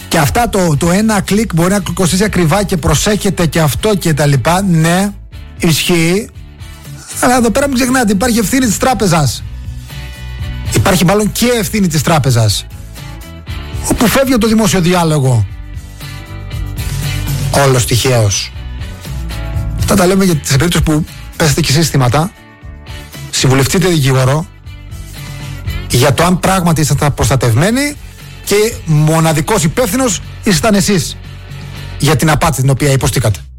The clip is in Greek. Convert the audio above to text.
Και αυτά το ένα κλικ μπορεί να κοστίσει ακριβά και προσέχετε και αυτό και τα λοιπά. Ναι, ισχύει. Αλλά εδώ πέρα μην ξεχνάτε, υπάρχει ευθύνη της τράπεζας. Υπάρχει μάλλον και ευθύνη της τράπεζας. Όπου φεύγει το δημόσιο διάλογο. Όλος τυχαίος. Αυτά τα λέμε για τις περίπτωσεις που πέσετε και συστήματα. Συμβουλευτείτε δικηγόρο για το αν πράγματι ήσασταν προστατευμένοι και μοναδικός υπεύθυνος ήσασταν εσείς για την απάτη την οποία υποστήκατε.